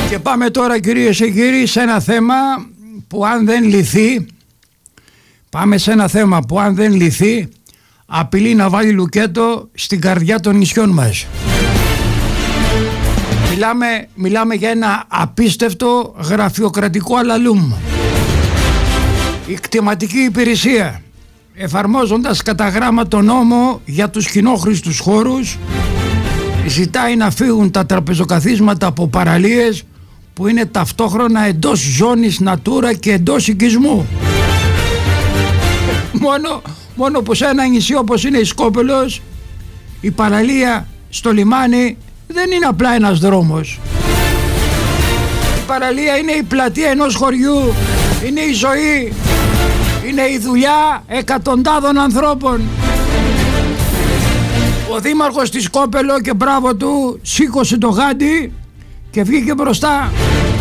Και πάμε τώρα, κυρίες και κύριοι, σε ένα θέμα που αν δεν λυθεί, απειλεί να βάλει λουκέτο στην καρδιά των νησιών μας. Μιλάμε για ένα απίστευτο γραφειοκρατικό αλαλούμ. Η κτηματική υπηρεσία, εφαρμόζοντας κατά γράμμα τον νόμο για τους κοινόχρηστους χώρους, ζητάει να φύγουν τα τραπεζοκαθίσματα από παραλίες που είναι ταυτόχρονα εντός ζώνης Natura και εντός οικισμού. Μόνο που σε ένα νησί όπως είναι η Σκόπελος, η παραλία στο λιμάνι δεν είναι απλά ένας δρόμος. Η παραλία είναι η πλατεία ενός χωριού, είναι η ζωή, είναι η δουλειά εκατοντάδων ανθρώπων. Ο δήμαρχος της Σκόπελο, και μπράβο του, σήκωσε το γάντι και βγήκε μπροστά.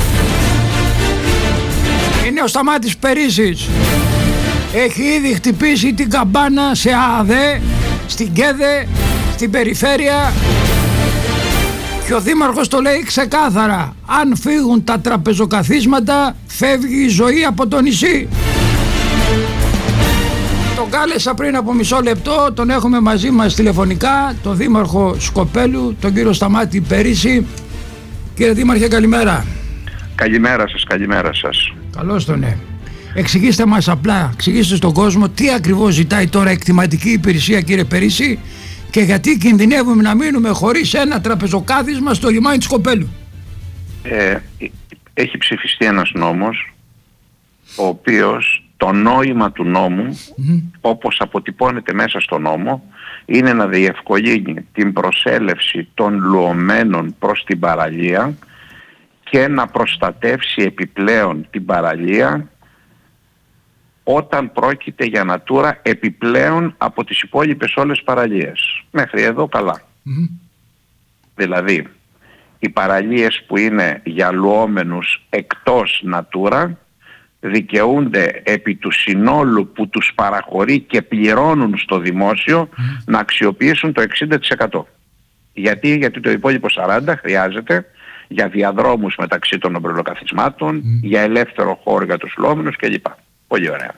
Είναι ο Σταμάτης Περίσης. Έχει ήδη χτυπήσει την καμπάνα σε ΑΑΔΕ, στην ΚΕΔΕ, στην περιφέρεια, και ο δήμαρχος το λέει ξεκάθαρα: αν φύγουν τα τραπεζοκαθίσματα, φεύγει η ζωή από το νησί. Τον κάλεσα πριν από μισό λεπτό, τον έχουμε μαζί μας τηλεφωνικά, τον δήμαρχο Σκοπέλου, τον κύριο Σταμάτη Περίση. Κύριε Δήμαρχε, καλημέρα. Καλημέρα σας. Καλώς τον, ναι. Εξηγήστε μας απλά, εξηγήστε στον κόσμο τι ακριβώς ζητάει τώρα η κτηματική υπηρεσία, κύριε Περίση, και γιατί κινδυνεύουμε να μείνουμε χωρίς ένα τραπεζοκάθισμα στο λιμάνι της Σκοπέλου. Έχει ψηφιστεί ένας νόμος, ο οποίος το νόημα του νόμου, όπως αποτυπώνεται μέσα στο νόμο, είναι να διευκολύνει την προσέλευση των λουωμένων προς την παραλία και να προστατεύσει επιπλέον την παραλία όταν πρόκειται για Natura επιπλέον από τις υπόλοιπες όλες παραλίες. Μέχρι εδώ καλά. Δηλαδή, οι παραλίες που είναι για λουόμενους εκτός Natura δικαιούνται επί του συνόλου που τους παραχωρεί και πληρώνουν στο δημόσιο να αξιοποιήσουν το 60%. Γιατί το υπόλοιπο 40% χρειάζεται για διαδρόμους μεταξύ των ομπρελοκαθισμάτων, για ελεύθερο χώρο για τους λουόμενους κλπ. Πολύ ωραία.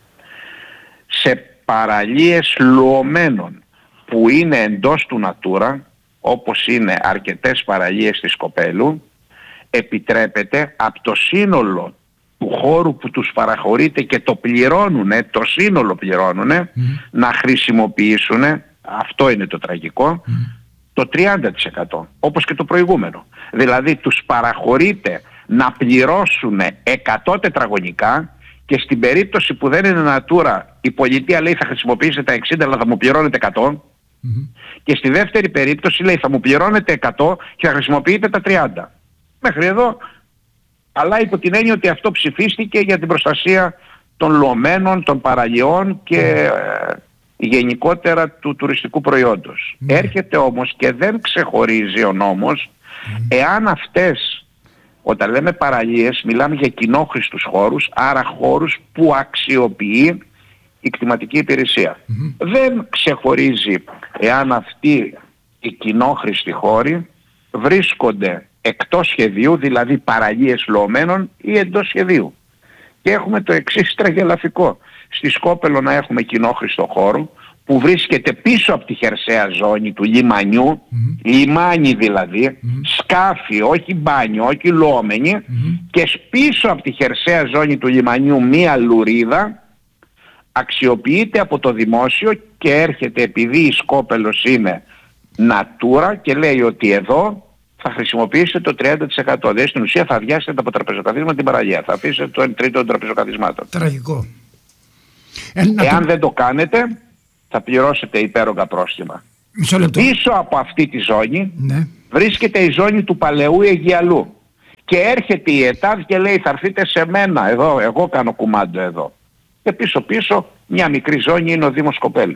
Σε παραλίες λουωμένων που είναι εντός του Natura, όπως είναι αρκετές παραλίες της Σκοπέλου, επιτρέπεται από το σύνολο του χώρου που τους παραχωρείται και το πληρώνουνε, το σύνολο πληρώνουνε, να χρησιμοποιήσουν, αυτό είναι το τραγικό, το 30%, όπως και το προηγούμενο. Δηλαδή τους παραχωρείται να πληρώσουν 100 τετραγωνικά και στην περίπτωση που δεν είναι Natura, η πολιτεία λέει θα χρησιμοποιήσετε τα 60 αλλά θα μου πληρώνετε 100, και στη δεύτερη περίπτωση λέει θα μου πληρώνετε 100 και θα χρησιμοποιείτε τα 30. Μέχρι εδώ, αλλά υπό την έννοια ότι αυτό ψηφίστηκε για την προστασία των λουωμένων, των παραλιών και γενικότερα του τουριστικού προϊόντος. Έρχεται όμως και δεν ξεχωρίζει ο νόμος εάν αυτές, όταν λέμε παραλίες, μιλάμε για κοινόχρηστους χώρους, άρα χώρους που αξιοποιεί η κτηματική υπηρεσία. Δεν ξεχωρίζει εάν αυτοί οι κοινόχρηστοι χώροι βρίσκονται εκτός σχεδίου, δηλαδή παραλίες λουωμένων, ή εντός σχεδίου. Και έχουμε το εξής τραγελαφικό. Στη Σκόπελο να έχουμε κοινόχρηστο χώρο που βρίσκεται πίσω από τη χερσαία ζώνη του λιμανιού, λιμάνι δηλαδή, σκάφη, όχι μπάνιο, όχι λουόμενοι, και πίσω από τη χερσαία ζώνη του λιμανιού μία λουρίδα αξιοποιείται από το δημόσιο και έρχεται, επειδή η Σκόπελος είναι Natura, και λέει ότι εδώ θα χρησιμοποιήσετε το 30%. Δηλαδή στην ουσία θα αδειάσετε από τραπεζοκαθίσματα την παραλία, θα αφήσετε το 1/3 των τραπεζοκαθισμάτων. Τραγικό. Εάν δεν το κάνετε, θα πληρώσετε υπέρογκα πρόστιμα. Πίσω από αυτή τη ζώνη βρίσκεται η ζώνη του Παλαιού Αιγιαλού. Και έρχεται η ΕΤΑΔ και λέει θα έρθετε σε μένα εδώ, εγώ κάνω κουμάντο εδώ. Και πίσω μια μικρή ζώνη είναι ο Δήμος Σκοπέλου.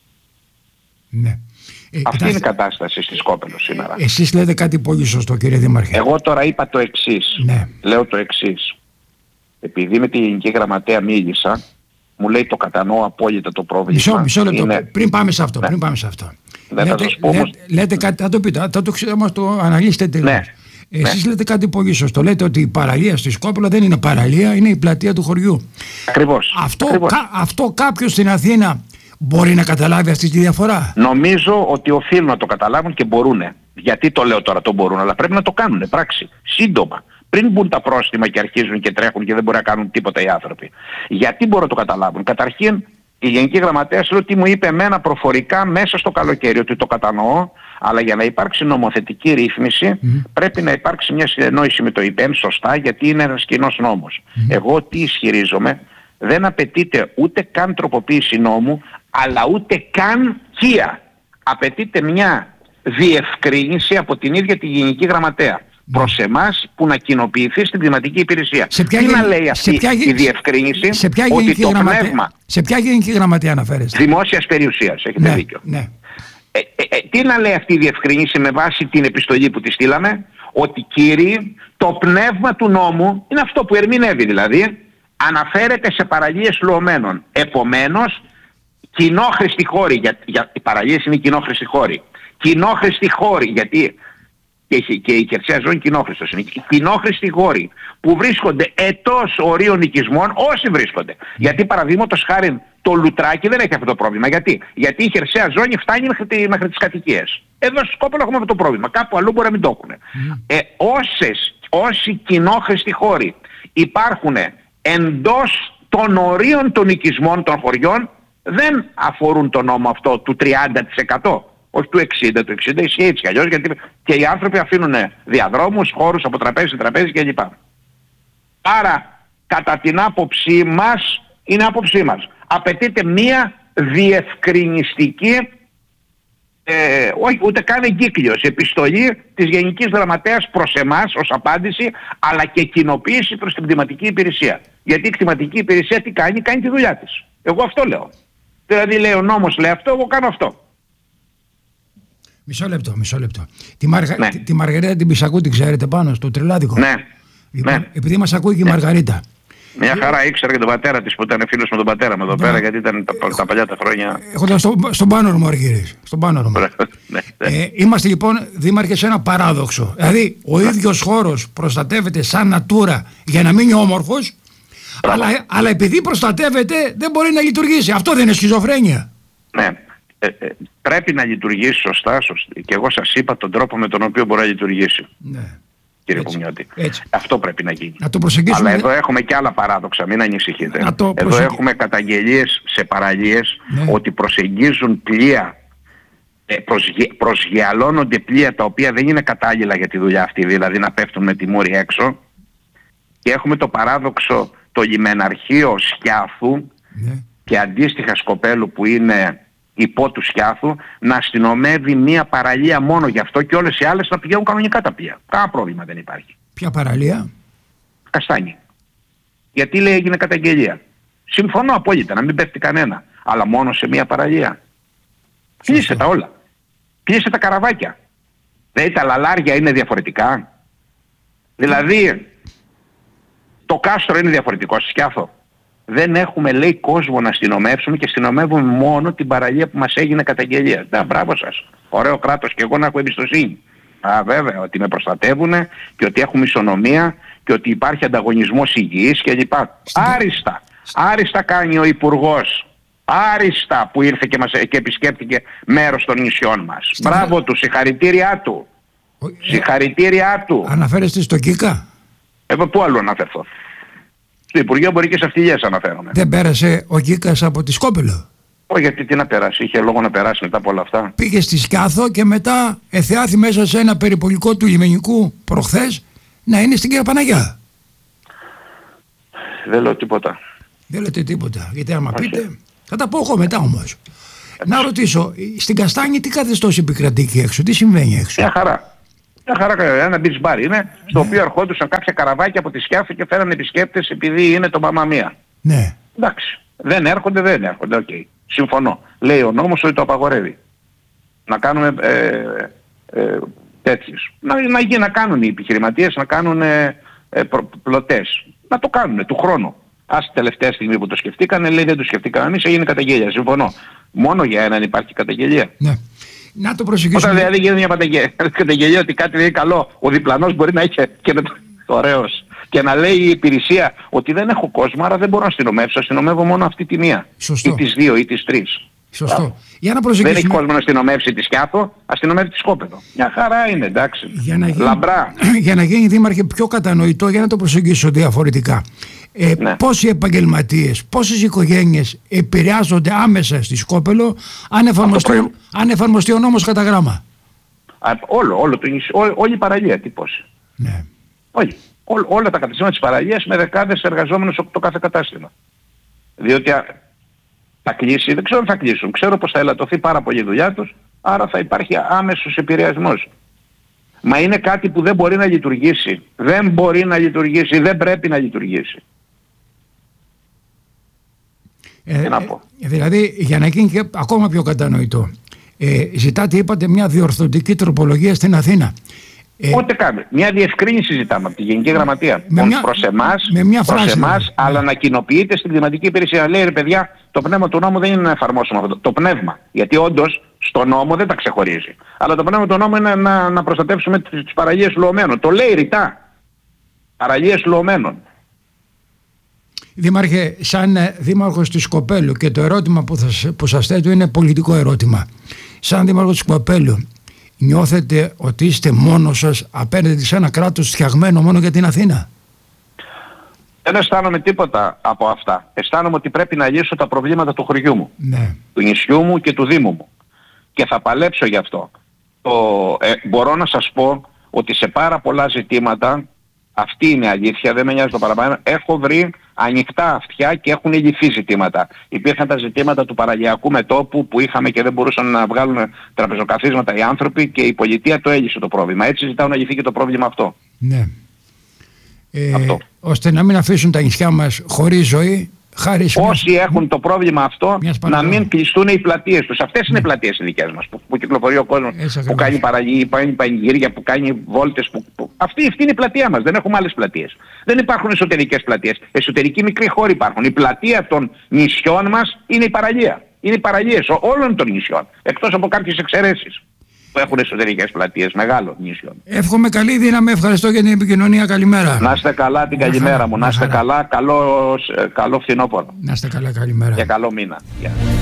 Ναι. Αυτή είναι η κατάσταση στη Σκόπελο σήμερα. Εσείς λέτε κάτι πολύ σωστό, κύριε Δήμαρχε. Εγώ τώρα είπα το εξής. Λέω το εξής. Επειδή με τη Γενική Γραμματέα μίλησα, μου λέει το κατανοώ απόλυτα το πρόβλημα. Μισό λεπτό. Πριν πάμε σε αυτό. Δεν θα σας πω όμως. Λέτε κάτι, θα το πείτε, θα το αναλύσετε τελείως. Εσείς λέτε κάτι πολύ σωστό. Λέτε ότι η παραλία στη Σκόπελο δεν είναι παραλία, είναι η πλατεία του χωριού. Ακριβώς. Αυτό κάποιος στην Αθήνα μπορεί να καταλάβει αυτή τη διαφορά? Νομίζω ότι οφείλουν να το καταλάβουν και μπορούν. Γιατί το λέω τώρα το μπορούν, αλλά πρέπει να το κάνουν πράξη. Σύντομα. Πριν μπουν τα πρόστιμα και αρχίζουν και τρέχουν και δεν μπορεί να κάνουν τίποτα οι άνθρωποι. Γιατί μπορούν να το καταλάβουν? Καταρχήν, η Γενική Γραμματέας λέει ότι μου είπε εμένα προφορικά μέσα στο καλοκαίρι ότι το κατανοώ, αλλά για να υπάρξει νομοθετική ρύθμιση πρέπει να υπάρξει μια συνεννόηση με το ΙΠΕΜ, σωστά, γιατί είναι ένας κοινός νόμος. Εγώ τι ισχυρίζομαι? Δεν απαιτείται ούτε καν τροποποίηση νόμου, αλλά ούτε καν κία. Απαιτείται μια διευκρίνηση από την ίδια τη Γενική Γραμματέα προς εμάς που να κοινοποιηθεί στην κλιματική υπηρεσία. Τι να λέει αυτή η διευκρίνηση? Ότι το πνεύμα... Σε ποια Γενική Γραμματεία αναφέρεστε? Δημόσιας περιουσίας, έχετε δίκιο. Ναι. Τι να λέει αυτή η διευκρίνηση με βάση την επιστολή που τη στείλαμε? Ότι κύριοι, το πνεύμα του νόμου είναι αυτό που ερμηνεύει, δηλαδή αναφέρεται σε παραλίες λουωμένων. Επομένως, κοινόχρηστοι χώροι, για οι παραλίες είναι κοινόχρηστοι χώροι. Κοινόχρηστοι χώροι, γιατί και η χερσαία ζώνη κοινόχρηστος είναι. Κοινόχρηστοι χώροι που βρίσκονται ετός ορίων οικισμών, όσοι βρίσκονται. Γιατί παραδείγματος χάρη το Λουτράκι δεν έχει αυτό το πρόβλημα. Γιατί η χερσαία ζώνη φτάνει μέχρι τις κατοικίες. Εδώ στο Σκόπελο έχουμε αυτό το πρόβλημα. Κάπου αλλού μπορεί να μην το έχουν. Όσοι κοινόχρηστοι χώροι υπάρχουν εντός των ορίων των οικισμών των χωριών, δεν αφορούν το νόμο αυτό του 30%. Όχι του 60%. Το 60% ισχύει έτσι κι αλλιώς, γιατί και οι άνθρωποι αφήνουν διαδρόμους, χώρους από τραπέζι σε τραπέζι κλπ. Άρα, κατά την άποψή μας, είναι άποψή μας, απαιτείται μία διευκρινιστική, όχι ούτε καν εγκύκλειος, επιστολή της Γενικής Γραμματέας προς εμάς ως απάντηση, αλλά και κοινοποίηση προς την κτηματική υπηρεσία. Γιατί η κτηματική υπηρεσία τι κάνει? Κάνει τη δουλειά της. Εγώ αυτό λέω. Δηλαδή λέει ο νόμος λέει αυτό, εγώ κάνω αυτό. Μισό λεπτό. Τη Μαργαρίτα την Πισακού την ξέρετε πάνω στο Τριλάδικο? Ναι. Επειδή μας ακούει και η Μαργαρίτα. Μια χαρά ήξερα και τον πατέρα της που ήταν φίλος με τον πατέρα μου εδώ πέρα, γιατί ήταν τα παλιά τα χρόνια. Έχονταν στον Πάνορμο Αργύρης. Είμαστε λοιπόν δήμαρχε σε ένα παράδοξο. Δηλαδή ο ίδιος χώρος προστατεύεται σαν natura για να μείνει όμορφος, αλλά επειδή προστατεύεται δεν μπορεί να λειτουργήσει. Αυτό δεν είναι σχιζοφρένεια? Ναι. Πρέπει να λειτουργήσει σωστά, και εγώ σας είπα τον τρόπο με τον οποίο μπορεί να λειτουργήσει. Ναι. Κύριε Κουμιώτη. Αυτό πρέπει να γίνει. Να το προσεγγίσουμε. Αλλά εδώ έχουμε και άλλα παράδοξα, μην ανησυχείτε. Εδώ έχουμε καταγγελίες σε παραλίες, ότι προσεγγίζουν πλοία, προσγειαλώνονται πλοία τα οποία δεν είναι κατάλληλα για τη δουλειά αυτή, δηλαδή να πέφτουν με τη μούρη έξω. Και έχουμε το παράδοξο το λιμεναρχείο Σκιάθου και αντίστοιχα Σκοπέλου που είναι υπό του Σκιάθου να αστυνομεύει μία παραλία μόνο γι' αυτό και όλες οι άλλες να πηγαίνουν κανονικά τα πλοία. Κάνα πρόβλημα δεν υπάρχει. Ποια παραλία? Καστάνι. Γιατί λέει έγινε καταγγελία. Συμφωνώ απόλυτα να μην πέφτει κανένα. Αλλά μόνο σε μία παραλία. Κλείσε τα όλα. Κλείσε τα καραβάκια. Δηλαδή τα λαλάρια είναι διαφορετικά. Δηλαδή το κάστρο είναι διαφορετικό στη Σκιάθο. Δεν έχουμε λέει κόσμο να αστυνομεύσουμε και αστυνομεύουμε μόνο την παραλία που μας έγινε καταγγελία. Μπράβο σας. Ωραίο κράτος και εγώ να έχω εμπιστοσύνη. Βέβαια ότι με προστατεύουν και ότι έχουμε ισονομία και ότι υπάρχει ανταγωνισμός υγιής κλπ. Άριστα κάνει ο Υπουργός. Άριστα που ήρθε και επισκέπτηκε μέρος των νησιών μας. Μπράβο του, συγχαρητήριά του. Συγχαρητήριά του. Αναφέρεστε στο Κίκα? Πού άλλο αναφερθώ? Στο Υπουργείο Εμπορικής Αυτιλίας αναφέρομαι. Δεν πέρασε ο Κίκας από τη Σκόπελο? Όχι, γιατί τι να περάσει, είχε λόγο να περάσει μετά από όλα αυτά. Πήγε στη Σκιάθο και μετά εθεάθη μέσα σε ένα περιπολικό του λιμενικού προχθές να είναι στην Κυρια Παναγιά. Δεν λέω τίποτα. Δεν λέτε τίποτα, γιατί άμα πείτε, θα τα πω εγώ μετά όμως. Να ρωτήσω, στην Καστάνη τι καθεστώς επικρατεί εκεί έξω, τι συμβαίνει έξω? Μια χαρά. Μια χαρά, ένα beach bar είναι, στο οποίο ερχόντουσαν κάποια καραβάκια από τη Σκιάθο και φέραν επισκέπτες επειδή είναι το Μαμαμία. Ναι. Εντάξει. Δεν έρχονται, οκ. Συμφωνώ. Λέει ο νόμος ότι το απαγορεύει. Να κάνουμε τέτοιους. Να κάνουν οι επιχειρηματίες, να κάνουν πλωτές. Να το κάνουν του χρόνου. Ας τελευταία στιγμή που το σκεφτήκανε, λέει δεν το σκεφτήκαμε εμείς, έγινε καταγγελία. Συμφωνώ. Μόνο για έναν υπάρχει καταγγελία. Ναι. Να το προσεγγίσουμε. Όταν δηλαδή γίνεται μια καταγγελία ότι κάτι δεν είναι καλό, ο διπλανός μπορεί να έχει και ωραίος. Και να λέει η υπηρεσία ότι δεν έχω κόσμο, άρα δεν μπορώ να αστυνομεύσω. Αστυνομεύω μόνο αυτή τη μία. Σωστό. Ή τις δύο ή τις τρεις. Σωστό. Για να δεν έχει κόσμο να αστυνομεύσει τη Σκιάθο, αστυνομεύει τη Σκόπεδο. Μια χαρά είναι, εντάξει. Λαμπρά. Για να γίνει, Δήμαρχε, πιο κατανοητό, για να το προσεγγίσω διαφορετικά. Ναι. Πόσοι επαγγελματίες, πόσες οικογένειες επηρεάζονται άμεσα στη Σκόπελο αν εφαρμοστεί ο νόμος κατά γράμμα? Όλη η παραλία, τι πώς. Ναι. Όλα τα καταστήματα της παραλίας με δεκάδες εργαζόμενους το κάθε κατάστημα. Διότι θα κλείσει, δεν ξέρω αν θα κλείσουν. Ξέρω πως θα ελαττωθεί πάρα πολύ η δουλειά τους, άρα θα υπάρχει άμεσος επηρεασμός. Μα είναι κάτι που δεν μπορεί να λειτουργήσει. Δεν μπορεί να λειτουργήσει, δεν πρέπει να λειτουργήσει. Να πω. Δηλαδή, για να γίνει και ακόμα πιο κατανοητό, ζητάτε, είπατε, μια διορθωτική τροπολογία στην Αθήνα. Ούτε καν. Μια διευκρίνηση ζητάμε από τη Γενική Γραμματεία. Προς εμάς, αλλά να κοινοποιείται στην κτηματική υπηρεσία. Λέει, ρε παιδιά, το πνεύμα του νόμου δεν είναι να εφαρμόσουμε αυτό. Το πνεύμα. Γιατί όντως στο νόμο δεν τα ξεχωρίζει. Αλλά το πνεύμα του νόμου είναι να προστατεύσουμε τις παραλίες λουωμένων. Το λέει ρητά. Παραλίες λουωμένων. Δήμαρχε, σαν δήμαρχος της Σκοπέλου, και το ερώτημα που σας θέτω είναι πολιτικό ερώτημα. Σαν δήμαρχος της Σκοπέλου, νιώθετε ότι είστε μόνος σας απέναντι σε ένα κράτος φτιαγμένο μόνο για την Αθήνα? Δεν αισθάνομαι τίποτα από αυτά. Αισθάνομαι ότι πρέπει να λύσω τα προβλήματα του χωριού μου, ναι, του νησιού μου και του Δήμου μου. Και θα παλέψω γι' αυτό. Μπορώ να σας πω ότι σε πάρα πολλά ζητήματα, αυτή είναι αλήθεια, δεν με νοιάζει το παραπάνω, έχω βρει ανοιχτά αυτιά και έχουν λυθεί ζητήματα. Υπήρχαν τα ζητήματα του παραλιακού μετώπου που είχαμε και δεν μπορούσαν να βγάλουν τραπεζοκαθίσματα οι άνθρωποι και η πολιτεία το έλυσε το πρόβλημα. Έτσι ζητάω να λυθεί και το πρόβλημα αυτό. Ναι. Ώστε να μην αφήσουν τα νησιά μας χωρίς ζωή. Όσοι έχουν το πρόβλημα αυτό, να μην κλειστούν οι πλατείες τους. Αυτές είναι οι πλατείες οι δικές μας, που κυκλοφορεί ο κόσμος, που κάνει παραλία, που κάνει πανηγύρια, που κάνει βόλτες. Αυτή είναι η πλατεία μας, δεν έχουμε άλλες πλατείες. Δεν υπάρχουν εσωτερικές πλατείες. Εσωτερικοί μικροί χώροι υπάρχουν. Η πλατεία των νησιών μας είναι η παραλία. Είναι οι παραλίες όλων των νησιών, εκτός από κάποιες εξαιρέσεις που έχουν εσωτερικές πλατείες μεγάλων νησιών. Εύχομαι καλή δύναμη, ευχαριστώ για την επικοινωνία, καλημέρα. Να είστε καλά, την καλημέρα μου, να είστε καλά, καλό φθινόπωρο. Να είστε καλά, καλημέρα. Και καλό μήνα.